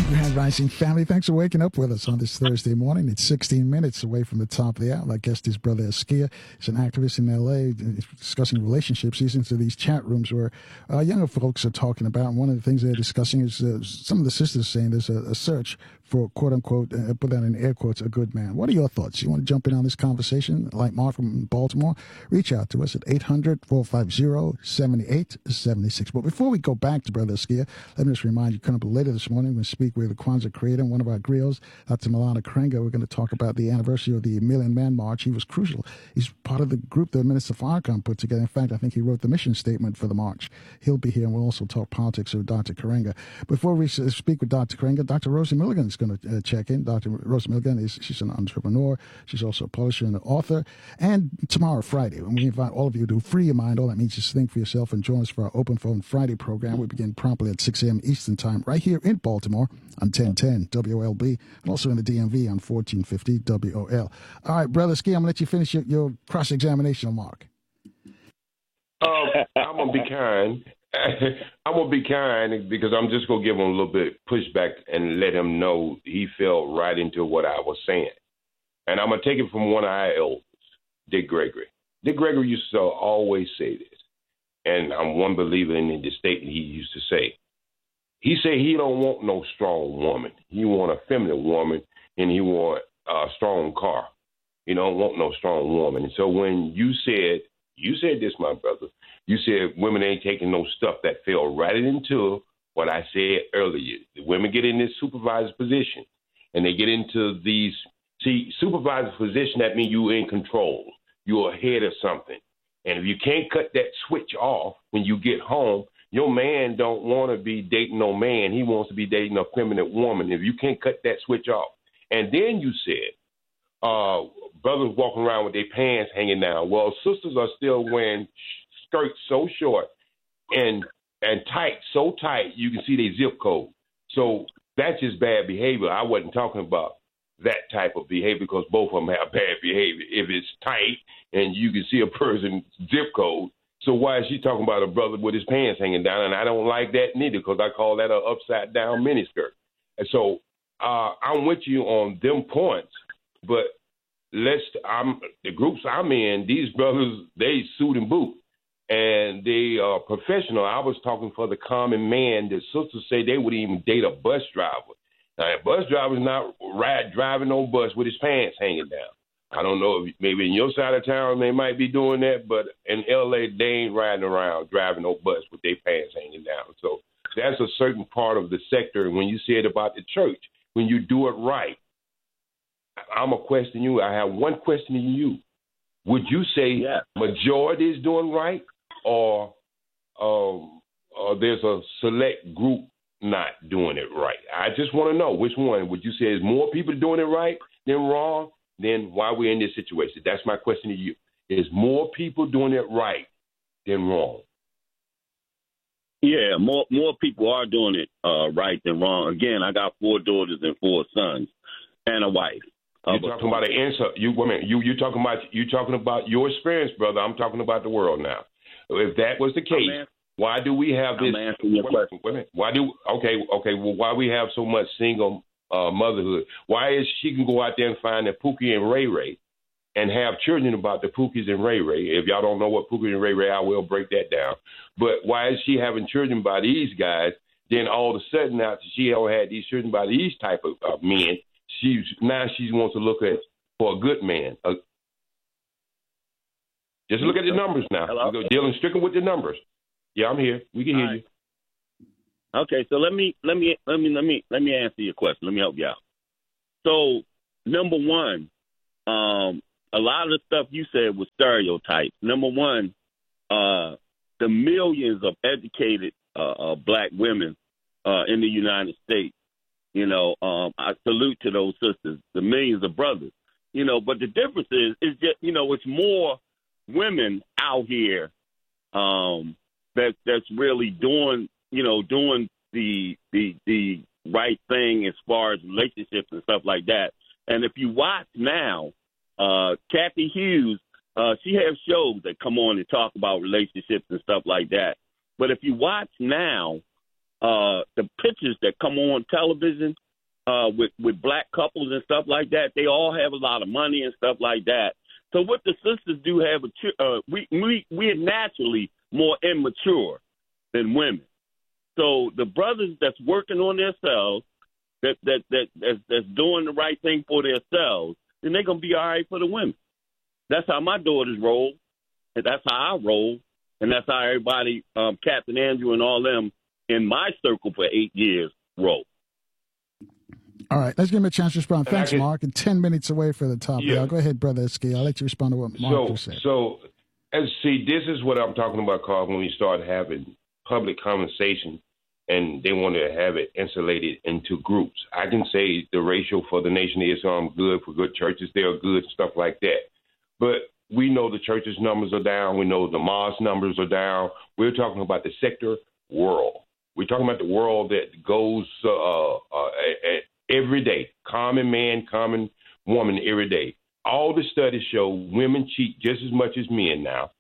Grand Rising family, thanks for waking up with us on this Thursday morning. It's 16 minutes away from the top of the hour. Our guest is Brother Askia. He's an activist in L.A. discussing relationships. He's into these chat rooms where younger folks are talking about. And one of the things they're discussing is some of the sisters saying there's a search for, quote unquote, put that in air quotes, a good man. What are your thoughts? You want to jump in on this conversation? Like Mark from Baltimore, reach out to us at 800-450-7876. But before we go back to Brother Askia, let me just remind you, coming up later this morning, we'll speak with the Kwanzaa creator and one of our griots, Dr. Maulana Karenga. We're going to talk about the anniversary of the Million Man March. He was crucial. He's part of the group that Minister Farrakhan put together. In fact, I think he wrote the mission statement for the march. He'll be here, and we'll also talk politics with Dr. Karenga. Before we speak with Dr. Karenga, Dr. Rosie Milligan is going to check in. Dr. Rosie Milligan she's an entrepreneur. She's also a publisher and an author. And tomorrow, Friday, when we invite all of you to free your mind, all that means is think for yourself and join us for our Open Phone Friday program. We begin promptly at 6 a.m. Eastern Time right here in Baltimore on 1010 WOLB and also in the DMV on 1450 WOL. All right, Brother Ski, I'm going to let you finish your cross-examination of Mark. I'm going to be kind. I'm going to be kind because I'm just going to give him a little bit pushback and let him know he fell right into what I was saying. And I'm going to take it from one of our elders, Dick Gregory. Dick Gregory used to always say this, and I'm one believer in the statement he used to say. He said he don't want no strong woman. He want a feminine woman, and he want a strong car. He don't want no strong woman. And so when you said this, my brother, you said women ain't taking no stuff that fell right into what I said earlier. The women get in this supervisor position, and they get into these, supervisor position, that means you in control. You're ahead of something. And if you can't cut that switch off when you get home, your man don't want to be dating no man. He wants to be dating a feminine woman. If you can't cut that switch off. And then you said, brothers walking around with their pants hanging down. Well, sisters are still wearing skirts so short and tight, so tight you can see their zip code. So that's just bad behavior. I wasn't talking about that type of behavior because both of them have bad behavior. If it's tight and you can see a person's zip code, so why is she talking about a brother with his pants hanging down? And I don't like that neither because I call that an upside down miniskirt. And so I'm with you on them points, but the groups I'm in, these brothers, they suit and boot, and they are professional. I was talking for the common man. The sisters say they would even date a bus driver. Now, a bus driver's not driving no bus with his pants hanging down. I don't know if maybe in your side of town they might be doing that, but in L.A. they ain't riding around driving no bus with their pants hanging down. So that's a certain part of the sector. And when you said about the church, when you do it right, I'm going to question you. I have one question to you. Would you say majority is doing right or there's a select group not doing it right? I just want to know which one. Would you say is more people doing it right than wrong? Then why we're in this situation? That's my question to you. Is more people doing it right than wrong? Yeah, more people are doing it right than wrong. Again, I got 4 daughters and 4 sons and a wife. You're talking about an answer. You're talking about your experience, brother. I'm talking about the world now. If that was the case, why do we have this? Well, why we have so much single motherhood? Why is she can go out there and find a Pookie and Ray Ray and have children about the Pookies and Ray Ray? If y'all don't know what Pookie and Ray Ray, I will break that down. But why is she having children by these guys? Then all of a sudden, after she all had these children by these type of men, she wants to look for a good man. Just look at the numbers now. We're dealing strictly with the numbers. Yeah, I'm here. We can hear you. Okay, so let me answer your question. Let me help you out. So, number one, a lot of the stuff you said was stereotypes. Number one, the millions of educated black women in the United States. I salute to those sisters, the millions of brothers. But the difference is just it's more women out here that's really doing the right thing as far as relationships and stuff like that. And if you watch now, Kathy Hughes, she has shows that come on and talk about relationships and stuff like that. But if you watch now, the pictures that come on television with black couples and stuff like that, they all have a lot of money and stuff like that. So what the sisters do have, we are naturally more immature than women. So the brothers that's working on themselves, that's doing the right thing for themselves, then they're gonna be all right for the women. That's how my daughters roll, and that's how I roll, and that's how everybody, Captain Andrew and all them in my circle for 8 years roll. All right, let's give him a chance to respond. Thanks, Mark. And 10 minutes away for the top. Yeah. Go ahead, Brother Ski. I'll let you respond to what Mark just said. So, see, this is what I'm talking about, Carl, when we start having public conversation and they want to have it insulated into groups. I can say the ratio for the Nation of Islam good, for good churches, they are good, stuff like that. But we know the churches' numbers are down. We know the mosque numbers are down. We're talking about the sector world. We're talking about the world that goes every day, common man, common woman every day. All the studies show women cheat just as much as men now.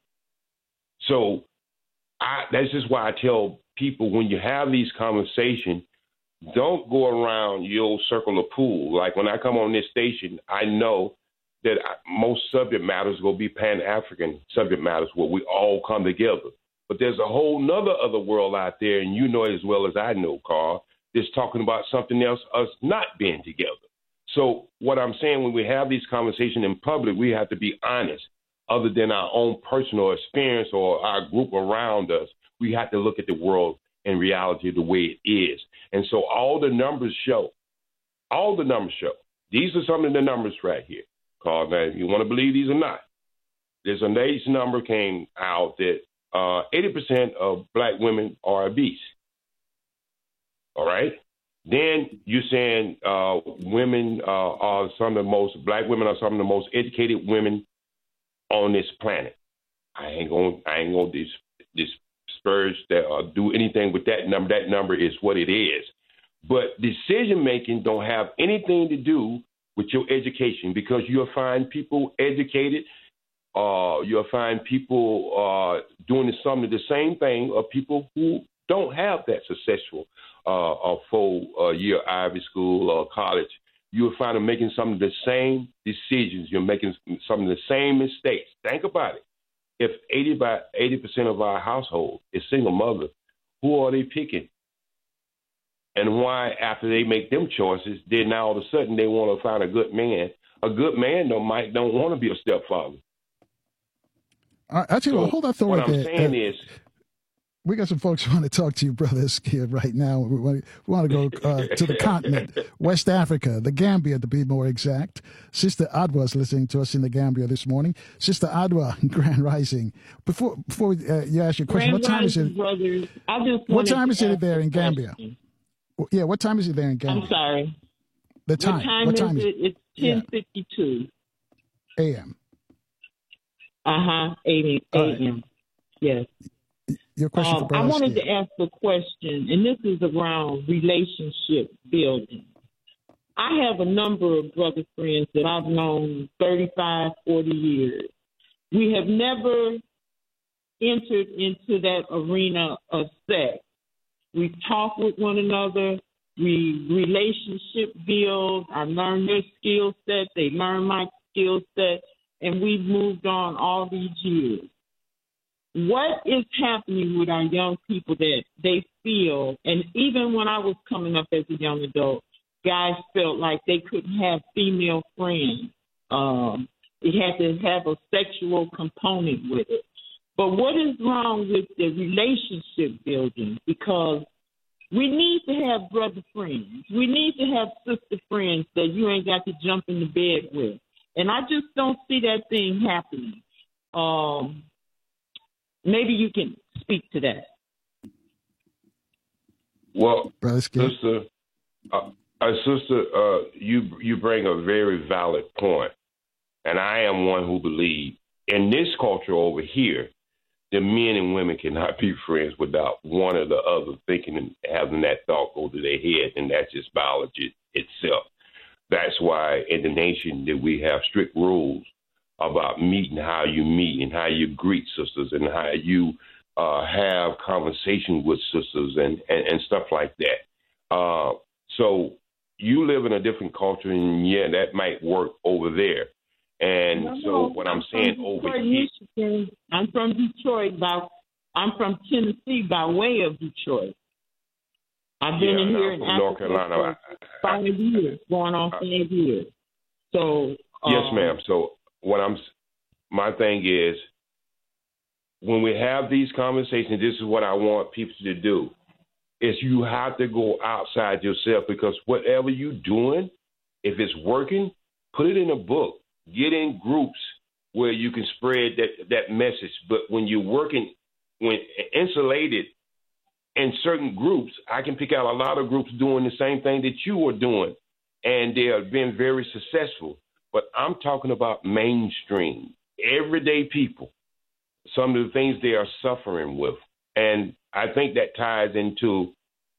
So that's just why I tell people, when you have these conversations, don't go around your circle of pool. Like when I come on this station, I know that most subject matters will be Pan-African subject matters where we all come together. But there's a whole nother other world out there, and you know it as well as I know, Carl, that's talking about something else, us not being together. So what I'm saying, when we have these conversations in public, we have to be honest. Other than our own personal experience or our group around us, we have to look at the world in reality the way it is. And so all the numbers show. These are some of the numbers right here, Carl. Now, if you want to believe these or not, there's a latest number came out that 80% of black women are obese. All right. Then you're saying black women are some of the most educated women on this planet. I ain't gonna disparage that or do anything with that number. That number is what it is. But decision making don't have anything to do with your education, because you'll find people educated. You'll find people doing some of the same thing, or people who don't have that successful full-year Ivy School or college. You'll find them making some of the same decisions. You're making some of the same mistakes. Think about it. If 80% of our household is single mother, who are they picking? And why, after they make them choices, then now all of a sudden they want to find a good man. A good man don't want to be a stepfather. Actually, so hold that thought. What I'm saying is, we got some folks who want to talk to you, Brother Ski, right now. We want to go to the continent, West Africa, the Gambia, to be more exact. Sister Adwa is listening to us in the Gambia this morning. Sister Adwa, Grand Rising. Before you ask your question, what time is it? Brothers, what time is it there in Gambia? Yeah, what time is it there in Gambia? I'm sorry. The time. What time is it? It's 10:52 a.m. 8 a.m. Yes. Your question for Brother I wanted Ski. to ask a question, and this is around relationship building. I have a number of brother friends that I've known 35, 40 years. We have never entered into that arena of sex. We talk with one another. We relationship build. I learn their skill set. They learn my skill set. And we've moved on all these years. What is happening with our young people that they feel, and even when I was coming up as a young adult, guys felt like they couldn't have female friends. It had to have a sexual component with it. But what is wrong with the relationship building? Because we need to have brother friends. We need to have sister friends that you ain't got to jump in the bed with. And I just don't see that thing happening. Maybe you can speak to that. Well, sister, you bring a very valid point. And I am one who believes in this culture over here, the men and women cannot be friends without one or the other thinking and having that thought go to their head, and that's just biology itself. That's why in the nation that we have strict rules about meeting, how you meet and how you greet sisters and how you have conversation with sisters and stuff like that. So you live in a different culture, and that might work over there. And what I'm saying over here, Michigan. I'm from Detroit. I'm from Tennessee by way of Detroit. I've been in here in North Carolina for 5 years, going on 5 years. So yes, ma'am. So my thing is, when we have these conversations, this is what I want people to do, is you have to go outside yourself, because whatever you're doing, if it's working, put it in a book. Get in groups where you can spread that message. But when you're working, when insulated in certain groups, I can pick out a lot of groups doing the same thing that you are doing, and they have been very successful. But I'm talking about mainstream, everyday people, some of the things they are suffering with. And I think that ties into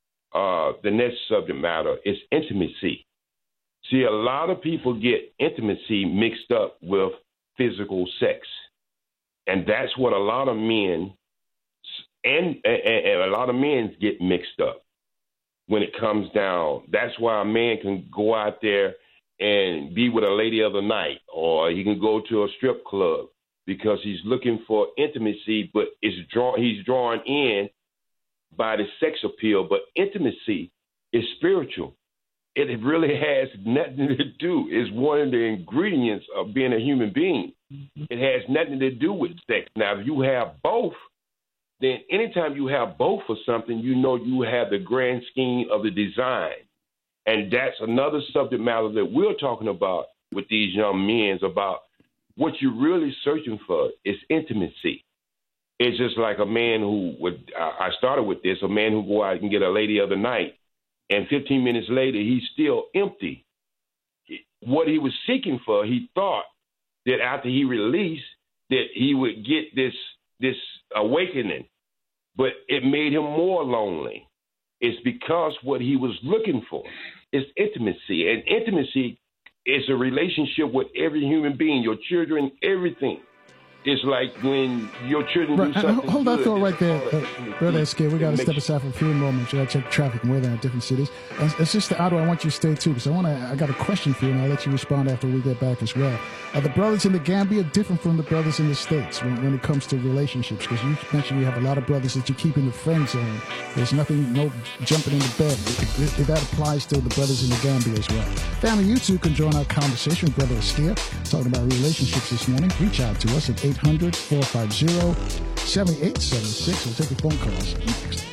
the next subject matter, is intimacy. See, a lot of people get intimacy mixed up with physical sex. And that's what a lot of men and a lot of men get mixed up when it comes down. That's why a man can go out there and be with a lady of the night, or he can go to a strip club because he's looking for intimacy, but he's drawn in by the sex appeal. But intimacy is spiritual. It really has nothing to do. It's one of the ingredients of being a human being. It has nothing to do with sex. Now, if you have both, then anytime you have both for something, you know you have the grand scheme of the design. And that's another subject matter that we're talking about with these young men, about what you're really searching for is intimacy. It's just like a man who I started with this, a man who go out and get a lady of the night, and 15 minutes later, he's still empty. What he was seeking for, he thought that after he released, that he would get this awakening, but it made him more lonely. It's because what he was looking for is intimacy, and intimacy is a relationship with every human being, your children, everything. It's like when your children do something hold good. that thought right there, Brother Escape. We got to step aside for a few moments. We got to check traffic and weather in different cities. And Sister Otto, I want you to stay too, because I got a question for you, and I'll let you respond after we get back as well. Are the brothers in the Gambia different from the brothers in the States when it comes to relationships? Because you mentioned you have a lot of brothers that you keep in the friend zone. There's nothing, no jumping in the bed. If that applies to the brothers in the Gambia as well. Family, you too can join our conversation with Brother Escape, talking about relationships this morning. Reach out to us at 800-450-7876. We'll take your phone calls next.